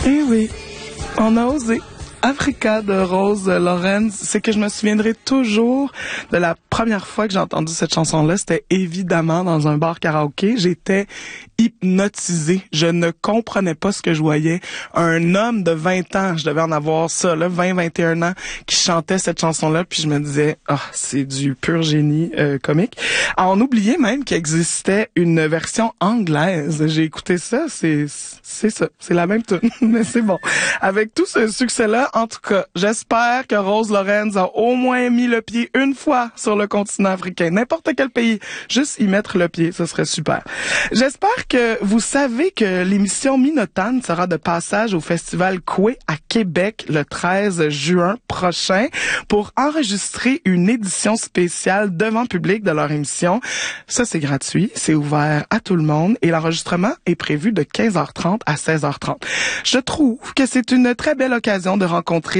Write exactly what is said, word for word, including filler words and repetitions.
Eh oui, on a osé. Africa de Rose Lorenz, c'est que je me souviendrai toujours de la première fois que j'ai entendu cette chanson-là. C'était évidemment dans un bar karaoké. J'étais hypnotisée. Je ne comprenais pas ce que je voyais. Un homme de vingt ans, je devais en avoir ça, là, vingt, vingt et un ans, qui chantait cette chanson-là, puis je me disais, ah, oh, c'est du pur génie euh, comique. Alors, on oubliait même qu'il existait une version anglaise. J'ai écouté ça, c'est c'est ça, c'est la même tune, mais c'est bon. Avec tout ce succès-là, en tout cas, j'espère que Rose Lorenz a au moins mis le pied une fois sur le continent africain. N'importe quel pays, juste y mettre le pied, ce serait super. J'espère que vous savez que l'émission Minotane sera de passage au Festival Coué à Québec le treize juin prochain pour enregistrer une édition spéciale devant public de leur émission. Ça, c'est gratuit, c'est ouvert à tout le monde et l'enregistrement est prévu de quinze heures trente à seize heures trente. Je trouve que c'est une très belle occasion de rencontrer